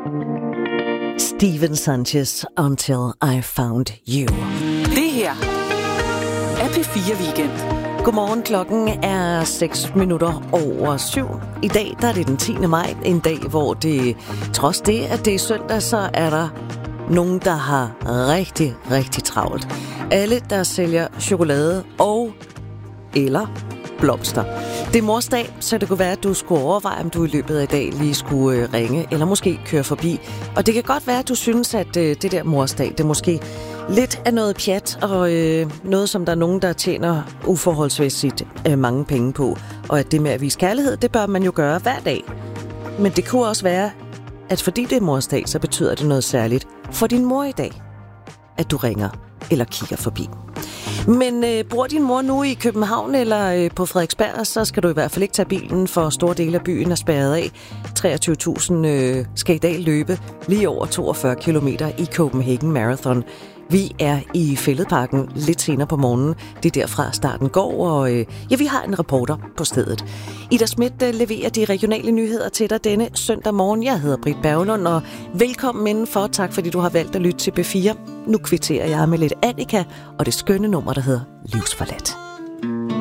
Steven Sanchez, Until I Found You. Det her er P4 Weekend. Godmorgen, klokken er 7:06. I dag der er det den 10. maj, en dag, hvor det, trods det, at det er søndag, så er der nogen, der har rigtig, rigtig travlt. Alle, der sælger chokolade og eller blomster. Det er morsdag, så det kunne være, at du skulle overveje, om du i løbet af dag lige skulle ringe, eller måske køre forbi. Og det kan godt være, at du synes, at det der morsdag, det er måske lidt af noget pjat, og noget, som der er nogen, der tjener uforholdsmæssigt mange penge på. Og at det med at vise kærlighed, det bør man jo gøre hver dag. Men det kunne også være, at fordi det er morsdag, så betyder det noget særligt for din mor i dag, at du ringer eller kigger forbi. Men bor din mor nu i København eller på Frederiksberg, så skal du i hvert fald ikke tage bilen, for store dele af byen er spærret af. 23.000 skal i dag løbe lige over 42 kilometer i Copenhagen Marathon. Vi er i Fælledparken lidt senere på morgenen. Det er derfra starten går, og vi har en reporter på stedet. Ida Schmidt leverer de regionale nyheder til dig denne søndag morgen. Jeg hedder Britt Berglund, og velkommen indenfor. Tak fordi du har valgt at lytte til B4. Nu kvitterer jeg med lidt Annika og det skønne nummer, der hedder Livsforladt.